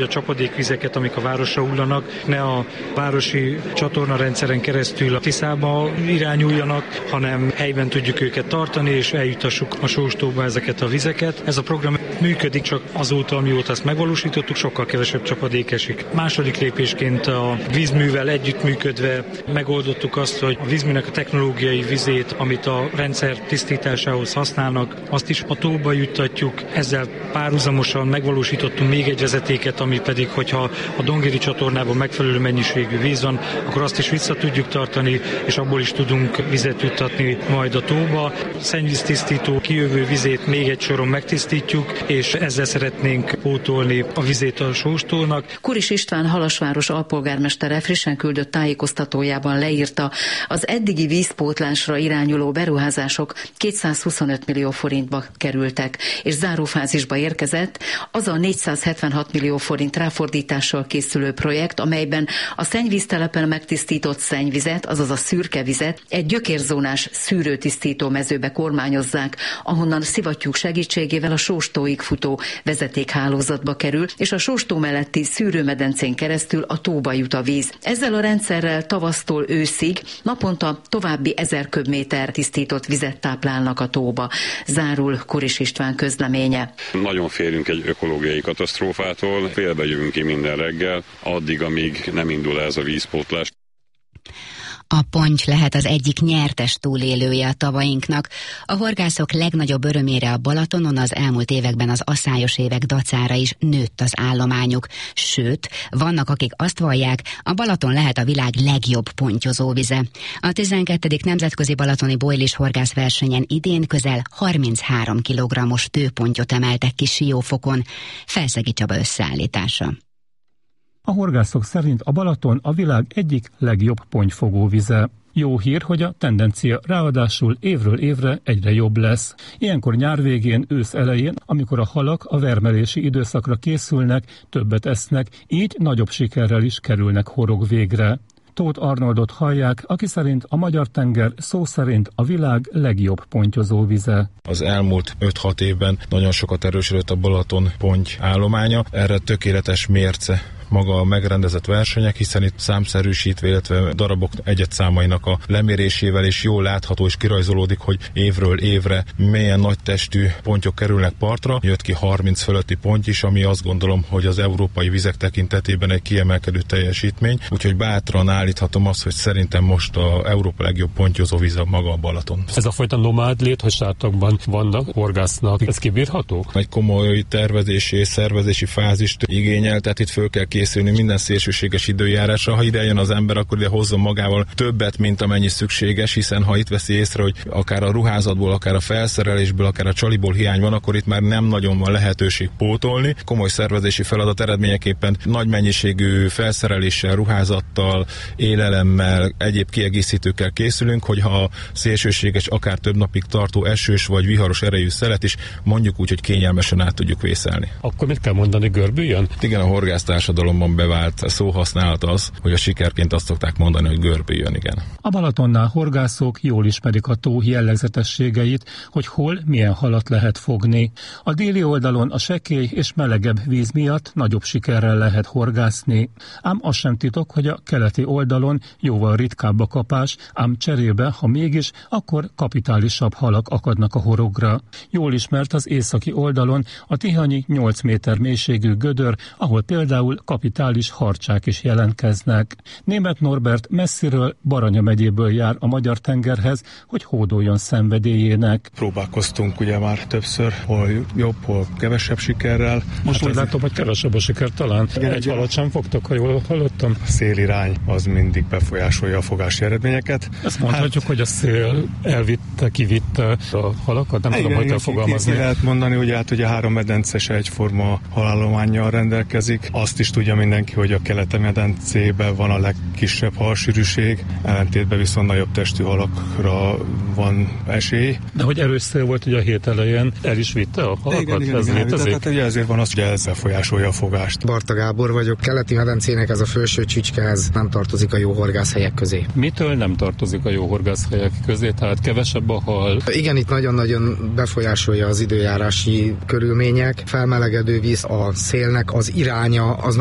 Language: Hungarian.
A csapadékvizeket, amik a városra hullanak, ne a városi csatornarendszeren keresztül a Tiszába irányuljanak, hanem helyben tudjuk őket tartani, és eljutassuk a Sóstóba ezeket a vizeket. Ez a program működik, csak azóta, amióta ezt megvalósítottuk, sokkal kevesebb csapadék esik. Második lépésként a vízművel együttműködve megoldottuk azt, hogy a vízműnek a technológiai vizét, amit a rendszer tisztításához használnak, azt is a tóba juttatjuk. Ezzel párhuzamosan megvalósítottunk még egy vezetéket, ami pedig, hogyha a Dongeri csatornában megfelelő mennyiségű víz van, akkor azt is vissza tudjuk tartani, és abból is tudunk vizet juttatni majd a tóba. Szennyvíztisztító kijövő vizét még egy soron megtisztítjuk, és ezzel szeretnénk pótolni a vizét a Sóstónak. Kuris István Halasváros alpolgármestere frissen küldött tájékoztatójában leírta, az eddigi vízpótlásra irányuló beruházások 225 millió forintba kerültek, és zárófázisba érkezett az a 476 millió forint ráfordítással készülő projekt, amelyben a szennyvíztelepen megtisztított szennyvizet, azaz a szürke vizet egy gyökérzónás szűrőtisztító mezőbe kormányozzák, ahonnan szivattyúk segítségével a Sóstóig futó vezetékhálózatba kerül, és a Sóstó melletti szűrőmedencén keresztül a tóba jut a víz. Ezzel a rendszerrel tavasztól őszig naponta további 1000 köbméter tisztított vizet táplálnak a tóba. Zárul Kuris István közleménye. Nagyon félünk egy ökológiai katasztrófától, félbe jövünk ki minden reggel, addig, amíg nem indul ez a vízpótlás. A ponty lehet az egyik nyertes túlélője a tavainknak. A horgászok legnagyobb örömére a Balatonon az elmúlt években az aszályos évek dacára is nőtt az állományuk. Sőt, vannak, akik azt vallják, a Balaton lehet a világ legjobb pontyozóvize. A 12. Nemzetközi Balatoni Bojlis horgászversenyen idén közel 33 kg-os tőpontyot emeltek ki Siófokon. Felszegi Csaba összeállítása. A horgászok szerint a Balaton a világ egyik legjobb pontyfogóvize. Jó hír, hogy a tendencia ráadásul évről évre egyre jobb lesz. Ilyenkor nyár végén, ősz elején, amikor a halak a vermelési időszakra készülnek, többet esznek, így nagyobb sikerrel is kerülnek horog végre. Tóth Arnoldot hallják, aki szerint a Magyar-tenger szó szerint a világ legjobb pontyozóvize. Az elmúlt 5-6 évben nagyon sokat erősödött a Balaton ponty állománya, erre tökéletes mérce maga a megrendezett versenyek, hiszen itt számszerűsítve, illetve darabok egyedszámainak a lemérésével is jól látható és kirajzolódik, hogy évről évre milyen nagy testű pontyok kerülnek partra. Jött ki 30 fölötti ponty is, ami azt gondolom, hogy az európai vizek tekintetében egy kiemelkedő teljesítmény, úgyhogy bátran állíthatom azt, hogy szerintem most a Európa legjobb pontyozó víze maga a Balaton. Ez a fajta nomád lét, hogy sátrakban vannak, horgásznak, ez kibírható? Egy komoly tervezési és szervezési fázist igényel, tehát itt föl kell készülni minden szélsőséges időjárásra. Ha ide jön az ember, akkor ide hozzon magával többet, mint amennyi szükséges, hiszen ha itt veszi észre, hogy akár a ruházatból, akár a felszerelésből, akár a csaliból hiány van, akkor itt már nem nagyon van lehetőség pótolni. Komoly szervezési feladat eredményeképpen nagy mennyiségű felszereléssel, ruházattal, élelemmel, egyéb kiegészítőkkel készülünk, hogyha szélsőséges, akár több napig tartó esős vagy viharos erejű szelet is mondjuk úgy, hogy kényelmesen át tudjuk vészelni. Akkor mit kell mondani, görbüljön? Igen, a horgásztársadalomban bevált szóhasználat az, hogy a sikerként azt szokták mondani, hogy görbüljön, igen. A Balatonnál horgászok jól ismerik a tó jellegzetességeit, hogy hol milyen halat lehet fogni. A déli oldalon a sekély és melegebb víz miatt nagyobb sikerrel lehet horgászni. Ám az sem titok, hogy a keleti oldalon jóval ritkább a kapás, ám cserébe, ha mégis, akkor kapitálisabb halak akadnak a horogra. Jól ismert az északi oldalon a tihanyi 8 méter mélységű gödör, ahol például kapitális harcsák is jelentkeznek. Németh Norbert messziről, Baranya megyéből jár a Magyar-tengerhez, hogy hódoljon szenvedélyének. Próbálkoztunk ugye már többször, hol jobb, hol kevesebb sikerrel. Most úgy látom, hogy kevesebb a siker talán. Egy halat sem fogtok, ha jól hallottam. A szélirány az mindig befolyásolja a fogási eredményeket. Ezt mondhatjuk, hogy a szél elvitte, kivitte a halakat? Nem tudom, hogy kell fogalmazni. Lehet mondani, hogy hát ugye 3 medences egyforma halállománnyal rendelkezik. Azt is tudja tudja mindenki, hogy a Keleti-medencében van a legkisebb halsűrűség, ellentétben viszont nagyobb testű halakra van esély. De hogy erős szél volt, hogy a hét elején el is vitte a halakat? Igen, tehát ugye ezért van az, hogy ezzel folyásolja a fogást. Barta Gábor vagyok. Keleti-medencének ez a felső csücske, ez nem tartozik a jó horgászhelyek közé. Mitől nem tartozik a jó horgászhelyek közé? Tehát kevesebb a hal? Igen, itt nagyon-nagyon befolyásolja az időjárási körülmények. Felmelegedő víz, a szélnek az iránya, az